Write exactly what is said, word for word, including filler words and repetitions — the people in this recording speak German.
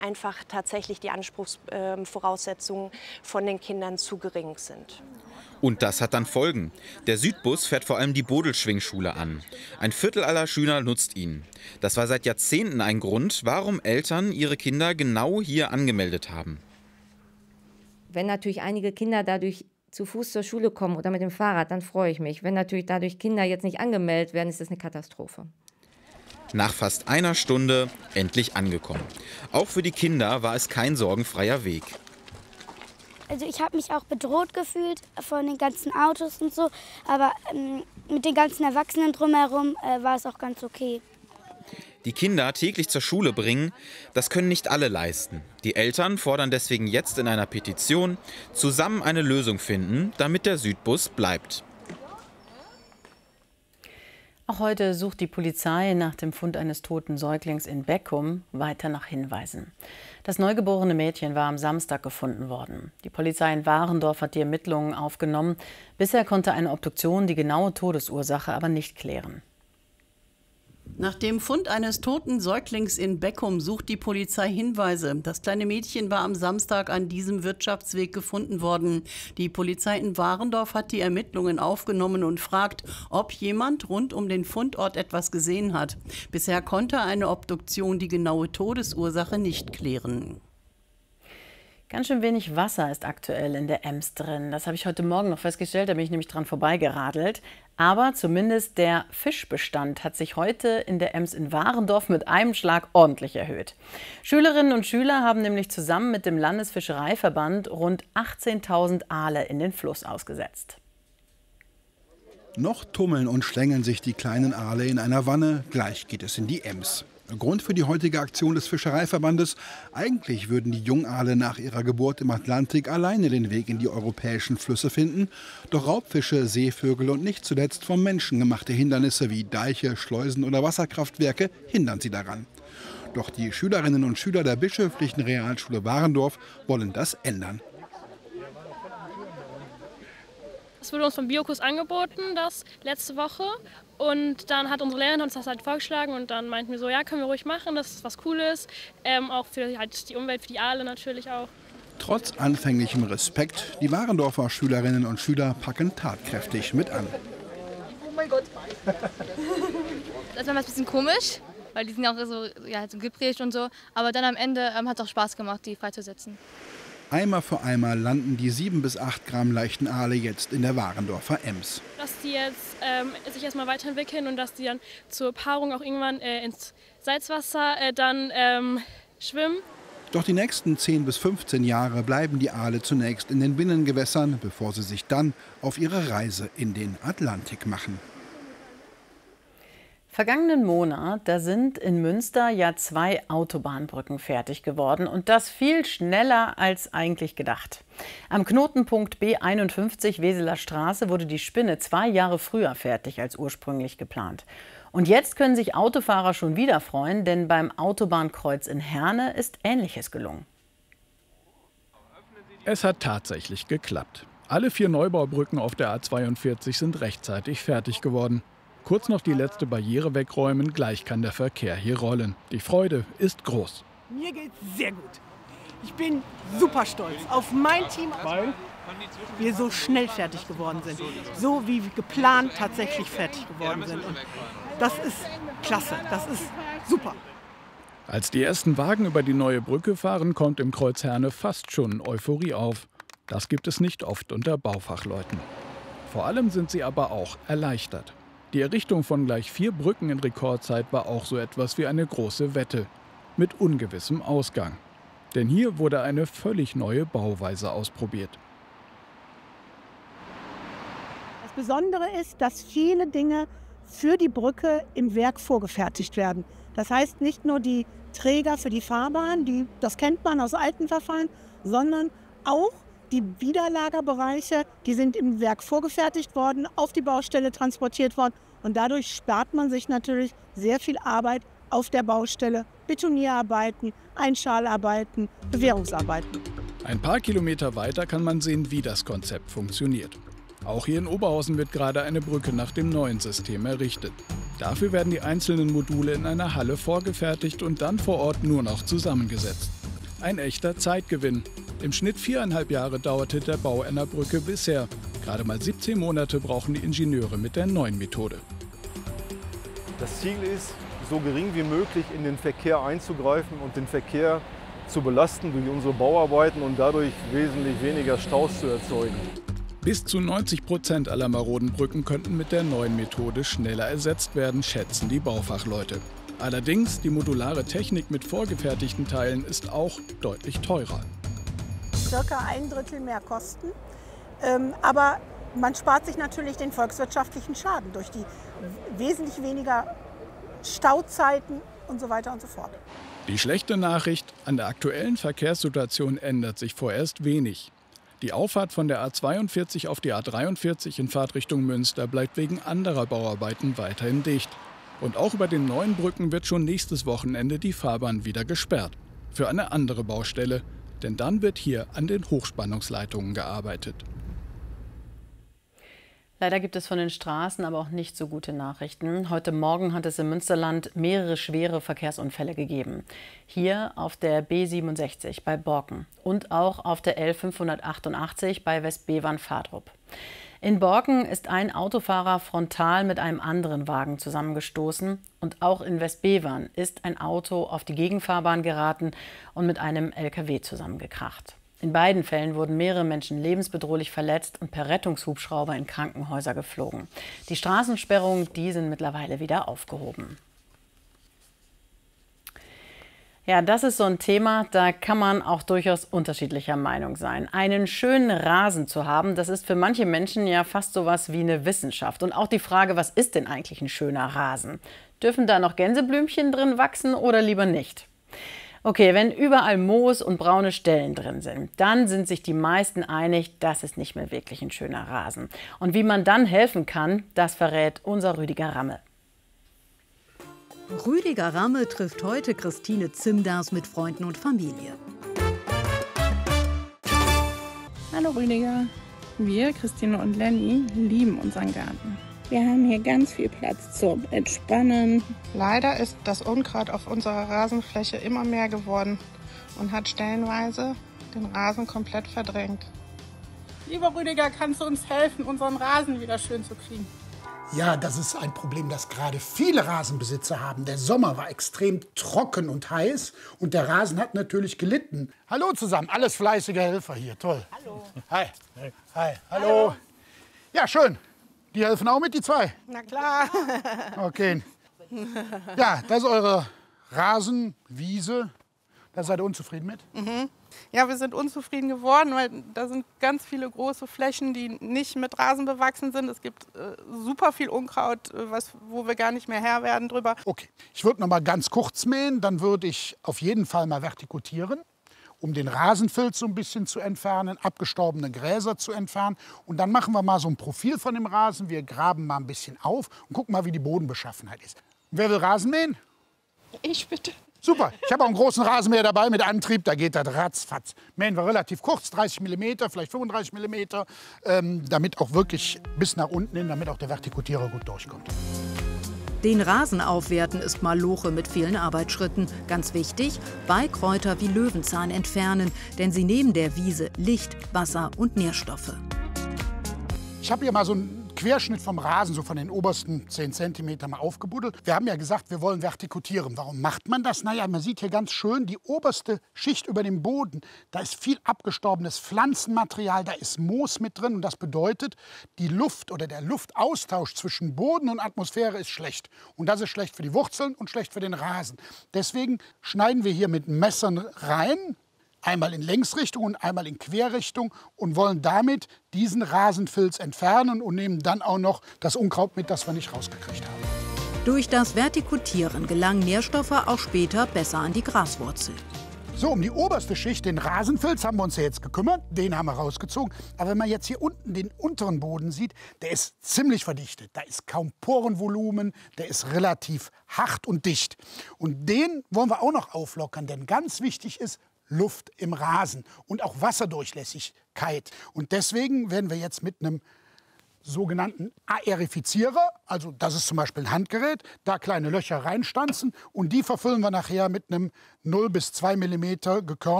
einfach tatsächlich die Anspruchsvoraussetzungen von den Kindern zu gering sind. Und das hat dann Folgen. Der Südbus fährt vor allem die Bodelschwingschule an. Ein Viertel aller Schüler nutzt ihn. Das war seit Jahrzehnten ein Grund, warum Eltern ihre Kinder genau hier angemeldet haben. Wenn natürlich einige Kinder dadurch zu Fuß zur Schule kommen oder mit dem Fahrrad, dann freue ich mich. Wenn natürlich dadurch Kinder jetzt nicht angemeldet werden, ist das eine Katastrophe. Nach fast einer Stunde endlich angekommen. Auch für die Kinder war es kein sorgenfreier Weg. Also ich habe mich auch bedroht gefühlt von den ganzen Autos und so, aber ähm, mit den ganzen Erwachsenen drumherum äh, war es auch ganz okay. Die Kinder täglich zur Schule bringen, das können nicht alle leisten. Die Eltern fordern deswegen jetzt in einer Petition, zusammen eine Lösung finden, damit der Südbus bleibt. Auch heute sucht die Polizei nach dem Fund eines toten Säuglings in Beckum weiter nach Hinweisen. Das neugeborene Mädchen war am Samstag gefunden worden. Die Polizei in Warendorf hat die Ermittlungen aufgenommen. Bisher konnte eine Obduktion die genaue Todesursache aber nicht klären. Nach dem Fund eines toten Säuglings in Beckum sucht die Polizei Hinweise. Das kleine Mädchen war am Samstag an diesem Wirtschaftsweg gefunden worden. Die Polizei in Warendorf hat die Ermittlungen aufgenommen und fragt, ob jemand rund um den Fundort etwas gesehen hat. Bisher konnte eine Obduktion die genaue Todesursache nicht klären. Ganz schön wenig Wasser ist aktuell in der Ems drin. Das habe ich heute Morgen noch festgestellt, da bin ich nämlich dran vorbeigeradelt. Aber zumindest der Fischbestand hat sich heute in der Ems in Warendorf mit einem Schlag ordentlich erhöht. Schülerinnen und Schüler haben nämlich zusammen mit dem Landesfischereiverband rund achtzehntausend Aale in den Fluss ausgesetzt. Noch tummeln und schlängeln sich die kleinen Aale in einer Wanne, gleich geht es in die Ems. Grund für die heutige Aktion des Fischereiverbandes: Eigentlich würden die Jungaale nach ihrer Geburt im Atlantik alleine den Weg in die europäischen Flüsse finden. Doch Raubfische, Seevögel und nicht zuletzt vom Menschen gemachte Hindernisse wie Deiche, Schleusen oder Wasserkraftwerke hindern sie daran. Doch die Schülerinnen und Schüler der Bischöflichen Realschule Warendorf wollen das ändern. Es wurde uns vom Biokurs angeboten, das letzte Woche. Und dann hat unsere Lehrerin uns das halt vorgeschlagen und dann meinten wir so, ja, können wir ruhig machen, das ist was Cooles. Ähm, auch für halt die Umwelt, für die Aale natürlich auch. Trotz anfänglichem Respekt, die Warendorfer Schülerinnen und Schüler packen tatkräftig mit an. Oh mein Gott. Das war ein bisschen komisch, weil die sind ja auch so, ja, so geprägt und so. Aber dann am Ende ähm, hat es auch Spaß gemacht, die freizusetzen. Eimer für Eimer landen die sieben bis acht Gramm leichten Aale jetzt in der Warendorfer Ems. Dass die jetzt ähm, sich erstmal weiterentwickeln und dass die dann zur Paarung auch irgendwann äh, ins Salzwasser äh, dann ähm, schwimmen. Doch die nächsten zehn bis fünfzehn Jahre bleiben die Aale zunächst in den Binnengewässern, bevor sie sich dann auf ihre Reise in den Atlantik machen. Vergangenen Monat, da sind in Münster ja zwei Autobahnbrücken fertig geworden und das viel schneller als eigentlich gedacht. Am Knotenpunkt B einundfünfzig Weseler Straße wurde die Spinne zwei Jahre früher fertig als ursprünglich geplant. Und jetzt können sich Autofahrer schon wieder freuen, denn beim Autobahnkreuz in Herne ist Ähnliches gelungen. Es hat tatsächlich geklappt. Alle vier Neubaubrücken auf der A zweiundvierzig sind rechtzeitig fertig geworden. Kurz noch die letzte Barriere wegräumen, gleich kann der Verkehr hier rollen. Die Freude ist groß. Mir geht's sehr gut. Ich bin super stolz auf mein Team, weil wir so schnell fertig geworden sind. So wie geplant tatsächlich fertig geworden sind. Und das ist klasse, das ist super. Als die ersten Wagen über die neue Brücke fahren, kommt im Kreuz Herne fast schon Euphorie auf. Das gibt es nicht oft unter Baufachleuten. Vor allem sind sie aber auch erleichtert. Die Errichtung von gleich vier Brücken in Rekordzeit war auch so etwas wie eine große Wette. Mit ungewissem Ausgang. Denn hier wurde eine völlig neue Bauweise ausprobiert. Das Besondere ist, dass viele Dinge für die Brücke im Werk vorgefertigt werden. Das heißt nicht nur die Träger für die Fahrbahn, die, das kennt man aus alten Verfahren, sondern auch die Widerlagerbereiche, die sind im Werk vorgefertigt worden, auf die Baustelle transportiert worden. Und dadurch spart man sich natürlich sehr viel Arbeit auf der Baustelle. Betonierarbeiten, Einschalarbeiten, Bewährungsarbeiten. Ein paar Kilometer weiter kann man sehen, wie das Konzept funktioniert. Auch hier in Oberhausen wird gerade eine Brücke nach dem neuen System errichtet. Dafür werden die einzelnen Module in einer Halle vorgefertigt und dann vor Ort nur noch zusammengesetzt. Ein echter Zeitgewinn. Im Schnitt viereinhalb Jahre dauerte der Bau einer Brücke bisher. Gerade mal siebzehn Monate brauchen die Ingenieure mit der neuen Methode. Das Ziel ist, so gering wie möglich in den Verkehr einzugreifen und den Verkehr zu belasten durch unsere Bauarbeiten und dadurch wesentlich weniger Staus zu erzeugen. Bis zu neunzig Prozent aller maroden Brücken könnten mit der neuen Methode schneller ersetzt werden, schätzen die Baufachleute. Allerdings, die modulare Technik mit vorgefertigten Teilen ist auch deutlich teurer. Circa ein Drittel mehr Kosten, ähm, aber man spart sich natürlich den volkswirtschaftlichen Schaden durch die wesentlich weniger Stauzeiten und so weiter und so fort. Die schlechte Nachricht, an der aktuellen Verkehrssituation ändert sich vorerst wenig. Die Auffahrt von der A zweiundvierzig auf die A dreiundvierzig in Fahrtrichtung Münster bleibt wegen anderer Bauarbeiten weiterhin dicht. Und auch über den neuen Brücken wird schon nächstes Wochenende die Fahrbahn wieder gesperrt. Für eine andere Baustelle, denn dann wird hier an den Hochspannungsleitungen gearbeitet. Leider gibt es von den Straßen aber auch nicht so gute Nachrichten. Heute Morgen hat es im Münsterland mehrere schwere Verkehrsunfälle gegeben. Hier auf der B siebenundsechzig bei Borken und auch auf der L fünfhundertachtundachtzig bei Westbevern-Fahrdrup. In Borken ist ein Autofahrer frontal mit einem anderen Wagen zusammengestoßen und auch in Westbevern ist ein Auto auf die Gegenfahrbahn geraten und mit einem L K W zusammengekracht. In beiden Fällen wurden mehrere Menschen lebensbedrohlich verletzt und per Rettungshubschrauber in Krankenhäuser geflogen. Die Straßensperrungen, die sind mittlerweile wieder aufgehoben. Ja, das ist so ein Thema, da kann man auch durchaus unterschiedlicher Meinung sein. Einen schönen Rasen zu haben, das ist für manche Menschen ja fast sowas wie eine Wissenschaft. Und auch die Frage, was ist denn eigentlich ein schöner Rasen? Dürfen da noch Gänseblümchen drin wachsen oder lieber nicht? Okay, wenn überall Moos und braune Stellen drin sind, dann sind sich die meisten einig, das ist nicht mehr wirklich ein schöner Rasen. Und wie man dann helfen kann, das verrät unser Rüdiger Ramme. Rüdiger Ramme trifft heute Christine Zimders mit Freunden und Familie. Hallo Rüdiger, wir, Christine und Lenny, lieben unseren Garten. Wir haben hier ganz viel Platz zum Entspannen. Leider ist das Unkraut auf unserer Rasenfläche immer mehr geworden und hat stellenweise den Rasen komplett verdrängt. Lieber Rüdiger, kannst du uns helfen, unseren Rasen wieder schön zu kriegen? Ja, das ist ein Problem, das gerade viele Rasenbesitzer haben. Der Sommer war extrem trocken und heiß und der Rasen hat natürlich gelitten. Hallo zusammen, alles fleißige Helfer hier, toll. Hallo. Hi. Hi. Hi. Hallo. Hallo. Ja, schön. Die helfen auch mit, die zwei? Na klar. Okay. Ja, das ist eure Rasenwiese. Da seid ihr unzufrieden mit? Mhm. Ja, wir sind unzufrieden geworden, weil da sind ganz viele große Flächen, die nicht mit Rasen bewachsen sind. Es gibt äh, super viel Unkraut, äh, was, wo wir gar nicht mehr Herr werden drüber. Okay, ich würde noch mal ganz kurz mähen. Dann würde ich auf jeden Fall mal vertikutieren, um den Rasenfilz so ein bisschen zu entfernen, abgestorbene Gräser zu entfernen. Und dann machen wir mal so ein Profil von dem Rasen. Wir graben mal ein bisschen auf und gucken mal, wie die Bodenbeschaffenheit ist. Wer will Rasen mähen? Ich bitte. Super, ich habe auch einen großen Rasenmäher dabei mit Antrieb, da geht das ratzfatz. Mähen wir relativ kurz, dreißig Millimeter, vielleicht fünfunddreißig Millimeter, ähm, damit auch wirklich bis nach unten hin, damit auch der Vertikutierer gut durchkommt. Den Rasen aufwerten ist Maloche mit vielen Arbeitsschritten. Ganz wichtig, Beikräuter wie Löwenzahn entfernen, denn sie nehmen der Wiese Licht, Wasser und Nährstoffe. Ich habe hier mal so einen Querschnitt vom Rasen, so von den obersten zehn Zentimetern mal aufgebuddelt. Wir haben ja gesagt, wir wollen vertikutieren. Warum macht man das? Naja, man sieht hier ganz schön die oberste Schicht über dem Boden. Da ist viel abgestorbenes Pflanzenmaterial, da ist Moos mit drin. Und das bedeutet, die Luft oder der Luftaustausch zwischen Boden und Atmosphäre ist schlecht. Und das ist schlecht für die Wurzeln und schlecht für den Rasen. Deswegen schneiden wir hier mit Messern rein. Einmal in Längsrichtung und einmal in Querrichtung und wollen damit diesen Rasenfilz entfernen und nehmen dann auch noch das Unkraut mit, das wir nicht rausgekriegt haben. Durch das Vertikutieren gelangen Nährstoffe auch später besser an die Graswurzel. So, um die oberste Schicht, den Rasenfilz, haben wir uns ja jetzt gekümmert. Den haben wir rausgezogen. Aber wenn man jetzt hier unten den unteren Boden sieht, der ist ziemlich verdichtet. Da ist kaum Porenvolumen, der ist relativ hart und dicht. Und den wollen wir auch noch auflockern, denn ganz wichtig ist, Luft im Rasen und auch Wasserdurchlässigkeit. Und deswegen werden wir jetzt mit einem sogenannten Aerifizierer, also das ist zum Beispiel ein Handgerät, da kleine Löcher reinstanzen und die verfüllen wir nachher mit einem null bis zwei Millimeter gekörnten